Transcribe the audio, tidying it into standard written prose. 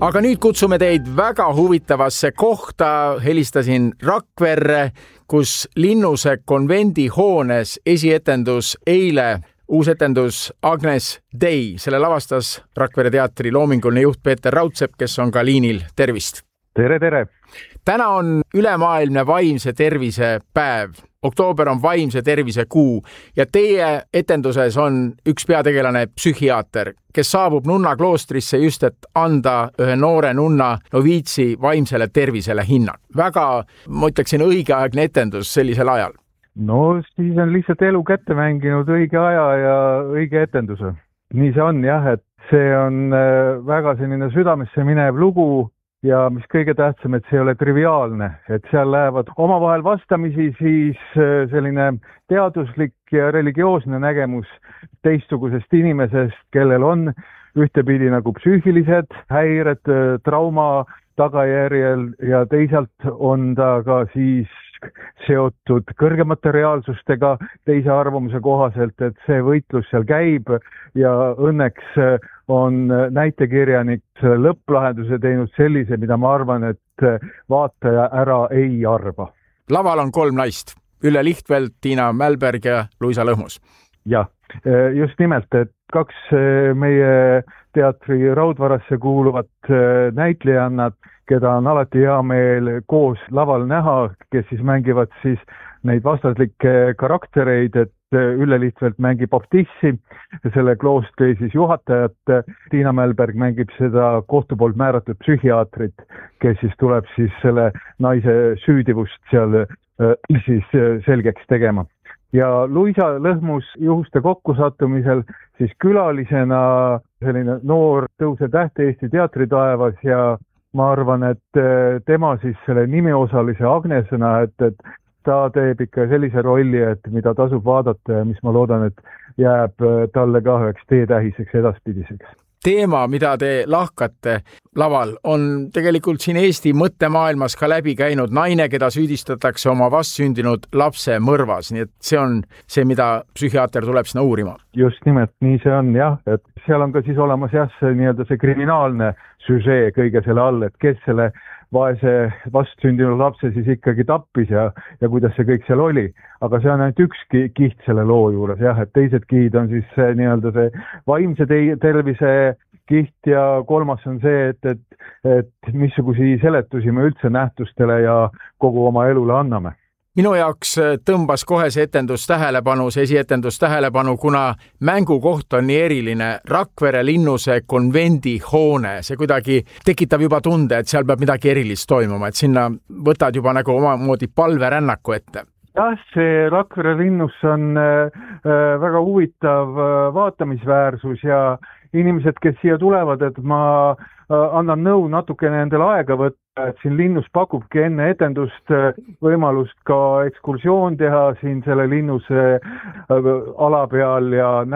Aga nüüd kutsume teid väga huvitavasse kohta. Helistasin Rakverre, kus Linnuse konvendi hoones esietendus eile. Uus etendus Agnes Dei. Selle lavastas Rakvere teatri loominguline juht Peeter Raudsepp, kes on ka liinil. Tervist! Tere, tere! Täna on ülemaailmne vaimse tervise päev. Oktoober on vaimse tervise kuu ja teie etenduses on üks peategelane psühhiaater, kes saabub nunna kloostrisse just, et anda ühe noore nunna noviitsi vaimsele tervisele hinnang. Väga, ma ütleksin, õigeaegne etendus sellisel ajal. No siis on lihtsalt elu kätte mänginud õige aja ja õige etenduse. Nii see on jah, et see on väga selline südamesse minev lugu. Ja mis kõige tähtsam, et see ei ole triviaalne, et seal lähevad omavahel vastamisi siis selline teaduslik ja religioosne nägemus teistsugusest inimesest, kellel on ühtepidi nagu psüühilised häired, trauma tagajärjel ja teisalt on ta ka siis seotud kõrgemate reaalsustega teise arvamuse kohaselt, et see võitlus seal käib ja õnneks on näitekirjanik lõpplahenduse teinud sellise, mida ma arvan, et vaataja ära ei arva. Laval on 3 naist. Ülle Lichtveld, Tiina Mälberg ja Luisa Lõhmus. Jah, just nimelt, et 2 meie teatri raudvarasse kuuluvat näitlejannad, keda on alati hea meel koos laval näha, kes siis mängivad siis neid vastaslikke karaktereid, et Ülle Lichtveld mängib baptissi, selle kloostri siis juhatajat, Tiina Mälberg mängib seda kohtu poolt määratud psühhiaatrit, kes siis tuleb siis selle naise süüdivust seal siis selgeks tegema. Ja Luisa Lõhmus juhuste kokkusattumisel siis külalisena selline noor tõusev täht Eesti teatritaevas ja ma arvan, et tema siis selle nimiosalise Agnesena, et ta teeb ikka sellise rolli, et mida tasub vaadata ja mis ma loodan, et jääb talle ka üheks teetähiseks edaspidiseks. Teema, mida te lahkate laval, on tegelikult siin Eesti mõttemaailmas ka läbi käinud naine, keda süüdistatakse oma vastsündinud lapse mõrvas. Nii et see on see, mida psühhiaater tuleb sinna uurima. Just nimelt, nii see on jah, et seal on ka siis olemas jah, see nii-öelda see kriminaalne süžee kõige selle all, et kes selle vaese vastsündinud lapse siis ikkagi tappis ja kuidas see kõik seal oli. Aga see on ainult üks kiht selle loo juures, jah, et teised kihid on siis nii-öelda see vaimse tervise kiht ja kolmas on see, et missugusi seletusi me üldse nähtustele ja kogu oma elule anname. Minu jaoks tõmbas kohe see etendus tähelepanu, see esietendus tähelepanu, kuna mängukoht on nii eriline. Rakvere Linnuse konvendi hoone, see kuidagi tekitab juba tunde, et seal peab midagi erilist toimuma, et sinna võtad juba nagu omamoodi palverännaku ette. Jah, see Rakvere Linnus on väga huvitav vaatamisväärsus ja inimesed, kes siia tulevad, et ma annan nõu natukene endale aega võtta, et siin Linnus pakubki enne etendust võimalust ka ekskursioon teha siin selle Linnuse ala peal ja